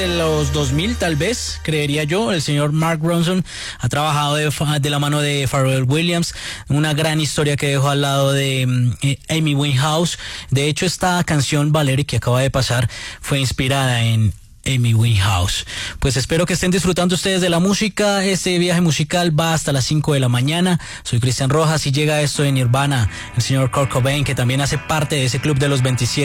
de los 2000 tal vez, creería yo. El señor Mark Ronson ha trabajado de la mano de Pharrell Williams, una gran historia que dejó al lado de Amy Winehouse. De hecho, esta canción Valerie que acaba de pasar fue inspirada en Amy Winehouse. Pues espero que estén disfrutando ustedes de la música. Este viaje musical va hasta las 5 de la mañana. Soy Cristian Rojas y llega esto de Nirvana, el señor Kurt Cobain, que también hace parte de ese club de los 27.